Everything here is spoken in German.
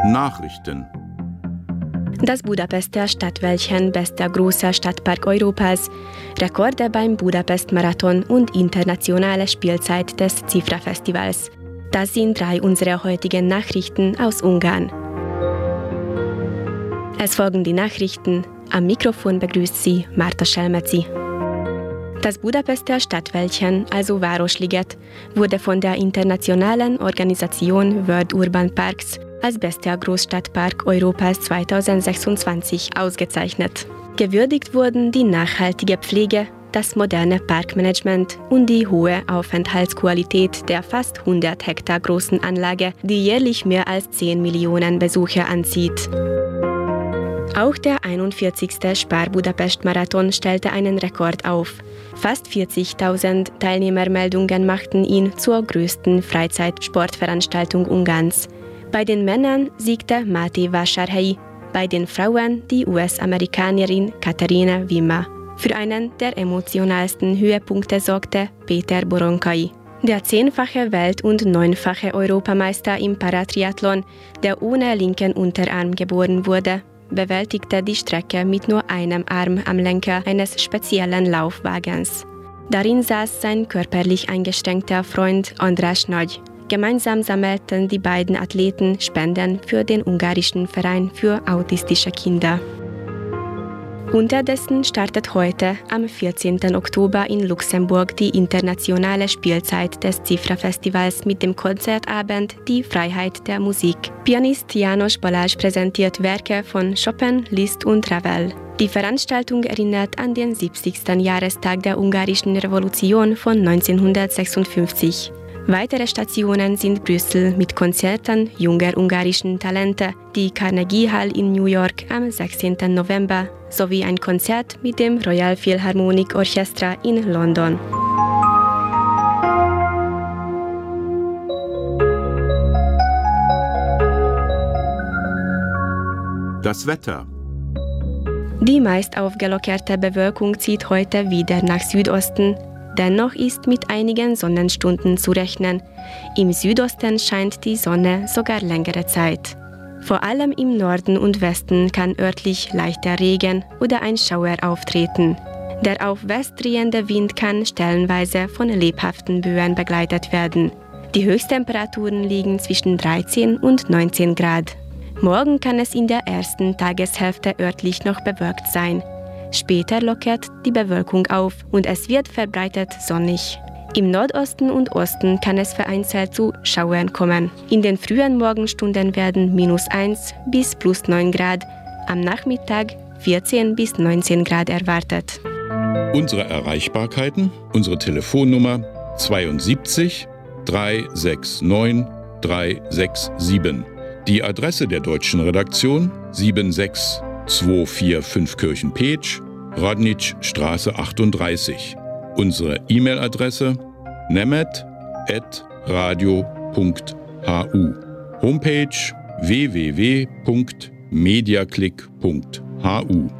Nachrichten. Das Budapester Stadtwäldchen, bester großer Stadtpark Europas, Rekorde beim Budapest-Marathon und internationale Spielzeit des Cifra-Festivals. Das sind 3 unserer heutigen Nachrichten aus Ungarn. Es folgen die Nachrichten. Am Mikrofon begrüßt Sie Marta Selmeci. Das Budapester Stadtwäldchen, also Városliget, wurde von der internationalen Organisation World Urban Parks als bester Großstadtpark Europas 2026 ausgezeichnet. Gewürdigt wurden die nachhaltige Pflege, das moderne Parkmanagement und die hohe Aufenthaltsqualität der fast 100 Hektar großen Anlage, die jährlich mehr als 10 Millionen Besucher anzieht. Auch der 41. Spar-Budapest-Marathon stellte einen Rekord auf. Fast 40.000 Teilnehmermeldungen machten ihn zur größten Freizeitsportveranstaltung Ungarns. Bei den Männern siegte Máté Vásárhelyi, bei den Frauen die US-Amerikanerin Katerina Wimmer. Für einen der emotionalsten Höhepunkte sorgte Péter Boronkai. Der 10-fache Welt- und 9-fache Europameister im Paratriathlon, der ohne linken Unterarm geboren wurde, bewältigte die Strecke mit nur einem Arm am Lenker eines speziellen Laufwagens. Darin saß sein körperlich eingeschränkter Freund András Nagy. Gemeinsam sammelten die beiden Athleten Spenden für den ungarischen Verein für autistische Kinder. Unterdessen startet heute, am 14. Oktober in Luxemburg, die internationale Spielzeit des Cifra-Festivals mit dem Konzertabend Die Freiheit der Musik. Pianist János Balázs präsentiert Werke von Chopin, Liszt und Ravel. Die Veranstaltung erinnert an den 70. Jahrestag der ungarischen Revolution von 1956. Weitere Stationen sind Brüssel mit Konzerten junger ungarischen Talente, die Carnegie Hall in New York am 16. November sowie ein Konzert mit dem Royal Philharmonic Orchestra in London. Das Wetter. Die meist aufgelockerte Bewölkung zieht heute wieder nach Südosten. Dennoch ist mit einigen Sonnenstunden zu rechnen. Im Südosten scheint die Sonne sogar längere Zeit. Vor allem im Norden und Westen kann örtlich leichter Regen oder ein Schauer auftreten. Der auf West drehende Wind kann stellenweise von lebhaften Böen begleitet werden. Die Höchsttemperaturen liegen zwischen 13 und 19 Grad. Morgen kann es in der ersten Tageshälfte örtlich noch bewölkt sein. Später lockert die Bewölkung auf und es wird verbreitet sonnig. Im Nordosten und Osten kann es vereinzelt zu Schauern kommen. In den frühen Morgenstunden werden -1 bis +9 Grad, am Nachmittag 14 bis 19 Grad erwartet. Unsere Erreichbarkeiten, unsere Telefonnummer 72 369 367. Die Adresse der deutschen Redaktion 76245 Kirchen-Petsch, Radničstraße 38. Unsere E-Mail-Adresse nemet@radio.hu. Homepage www.mediaclick.hu.